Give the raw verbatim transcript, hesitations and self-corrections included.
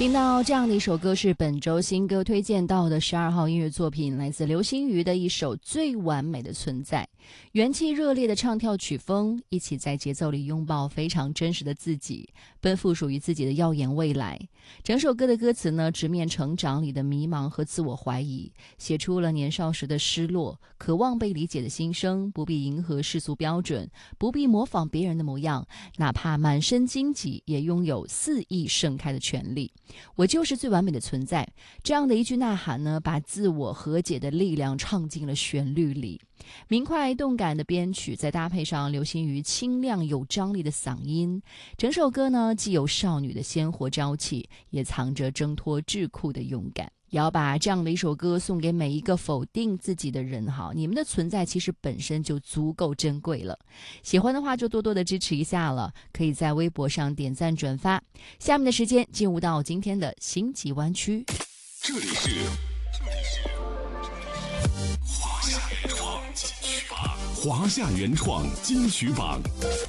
听到这样的一首歌是本周新歌推荐到的十二号音乐作品，来自刘星瑜的一首《最完美的存在》。元气热烈的唱跳曲风，一起在节奏里拥抱非常真实的自己，奔赴属于自己的耀眼未来。整首歌的歌词呢，直面成长里的迷茫和自我怀疑，写出了年少时的失落，渴望被理解的心声，不必迎合世俗标准，不必模仿别人的模样，哪怕满身荆棘，也拥有肆意盛开的权利。我就是最完美的存在，这样的一句呐喊呢，把自我和解的力量唱进了旋律里。明快动感的编曲，再搭配上刘星瑜清亮有张力的嗓音，整首歌呢，既有少女的鲜活朝气，也藏着挣脱桎梏的勇敢。也要把这样的一首歌送给每一个否定自己的人哈，你们的存在其实本身就足够珍贵了。喜欢的话就多多的支持一下了，可以在微博上点赞转发。下面的时间进入到今天的星际湾区， 这里是这里是华夏原创金曲榜，华夏原创金曲榜。